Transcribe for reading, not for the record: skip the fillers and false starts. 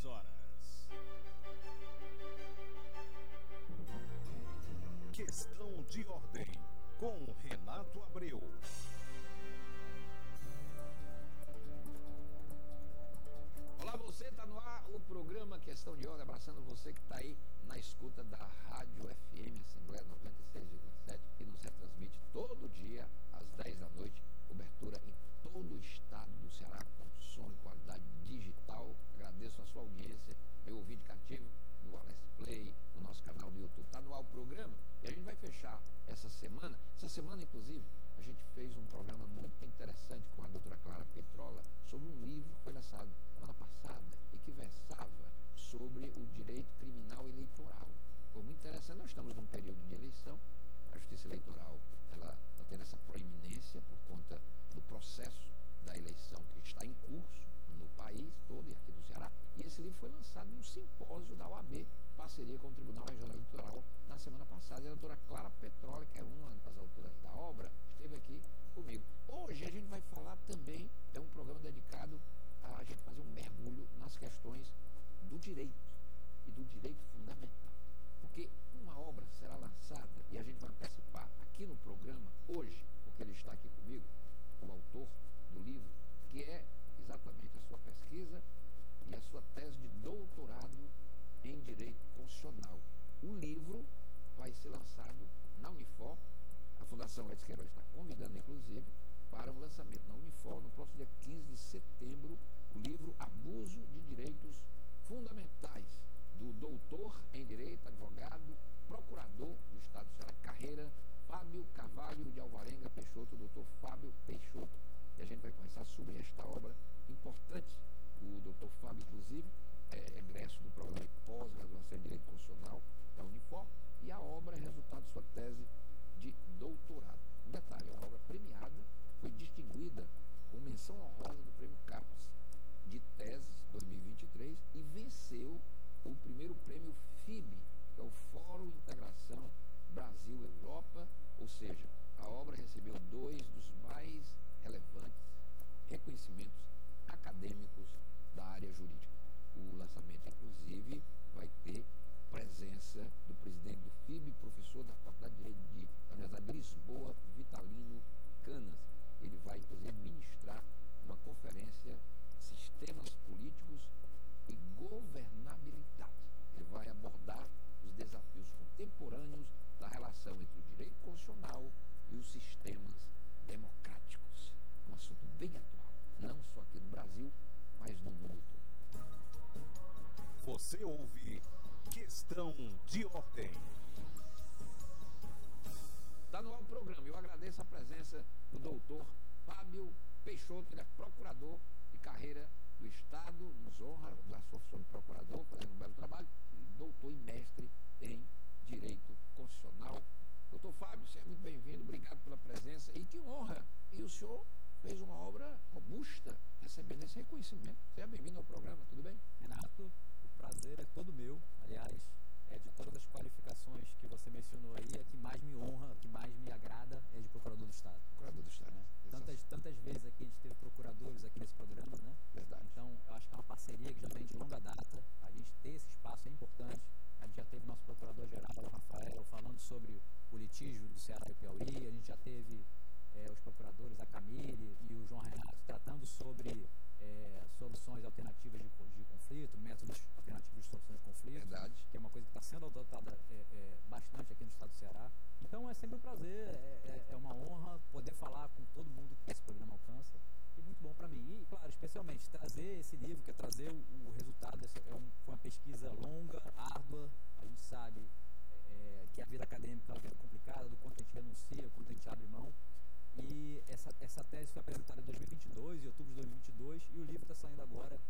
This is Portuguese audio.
16 horas. Questão de ordem, com Renato Abreu. Olá, você, está no ar o programa Questão de Ordem, abraçando você que está aí na escuta da Rádio FM Assembleia 96,7, que nos retransmite todo dia às 10 da noite, cobertura em todo o estado do Ceará, com som e qualidade digital. Agradeço a sua audiência, meu ouvinte cativo, no Alex Play, no nosso canal do YouTube. Está no ar o programa e a gente vai fechar essa semana. Essa semana, inclusive, a gente fez um programa muito interessante com a doutora Clara Petrola sobre um livro que foi lançado semana passada e que versava sobre o direito criminal eleitoral. Foi muito interessante. Nós estamos num período de eleição. A justiça eleitoral ela está tendo essa proeminência por conta do processo da eleição que está em curso no país todo e aqui no Ceará. E esse livro foi lançado num simpósio da OAB, parceria com o Tribunal Regional Eleitoral, na semana passada. E a doutora Clara Petrola, que é uma das autoras da obra, esteve aqui comigo. Hoje a gente vai falar também, é um programa dedicado a gente fazer um mergulho nas questões do direito e do direito fundamental. Porque uma obra será lançada, e a gente vai antecipar aqui no programa hoje, porque ele está aqui comigo, o autor do livro, que é exatamente a sua pesquisa e a sua tese de doutorado em Direito Constitucional. O livro vai ser lançado na Unifor. A Fundação Edson Queiroz está convidando, inclusive, para um lançamento na Unifor no próximo dia 15 de setembro, o livro Abuso de Direitos Fundamentais, do doutor em Direito, advogado, procurador do Estado do Ceará, carreira, Fábio Carvalho de Alvarenga Peixoto, doutor Fábio Peixoto. E a gente vai conversar sobre esta obra importante. O doutor Fábio, inclusive, é egresso do programa de pós-graduação em Direito Constitucional da Unifor, e a obra é resultado de sua tese de doutorado. Um detalhe, a obra premiada foi distinguida com menção honrosa do Prêmio Capas de Teses 2023 e venceu o primeiro prêmio FIB, que é o Fórum Integração Brasil-Europa, ou seja, a obra recebeu 2 dos mais relevantes reconhecimentos acadêmicos da área jurídica. O lançamento, inclusive, vai ter presença do presidente do FIB, professor da Faculdade de Direito da Universidade de Lisboa, Vitalino Canas. Ele vai, inclusive, ministrar uma conferência Sistemas Políticos e Governabilidade. Ele vai abordar os desafios contemporâneos da relação entre o direito constitucional e os sistemas democráticos. Um assunto bem atual, não só aqui no Brasil, mas no mundo todo. Você ouve Questão de Ordem. Está no ar o programa. Eu agradeço a presença do doutor Fábio Peixoto, ele é procurador de carreira do Estado, nos honra da sua função de procurador, fazendo um belo trabalho, e doutor e mestre em Direito Constitucional. Doutor Fábio, seja muito bem-vindo, obrigado pela presença, e que honra! E o senhor fez uma obra robusta, recebendo esse reconhecimento. Seja bem-vindo ao programa, tudo bem? Renato, o prazer é todo meu. Aliás, de todas as qualificações que você mencionou aí, a que mais me honra, a que mais me agrada é de procurador do Estado. Procurador do Estado, né? Tantas vezes aqui a gente teve procuradores aqui nesse programa, né? Verdade. Então, eu acho que é uma parceria que já vem de longa data. A gente ter esse espaço é importante. A gente já teve nosso procurador-geral, o Rafael, falando sobre o litígio do Ceará e Piauí. A gente já teve os procuradores, a Camille e o João Renato, tratando sobre soluções alternativas de conflito, métodos alternativos de soluções de conflito. Verdade. Que é uma coisa que está sendo adotada bastante aqui no Estado do Ceará. Então é sempre um prazer, é uma honra poder falar com todo mundo que esse programa alcança. E muito bom para mim. E, claro, especialmente trazer esse livro, que é trazer o resultado. Foi uma pesquisa longa, árdua. A gente sabe que a vida acadêmica é uma vida complicada, do quanto a gente renuncia, do quanto a gente abre mão. E essa tese foi apresentada em 2022, em outubro de 2022, e o livro está saindo agora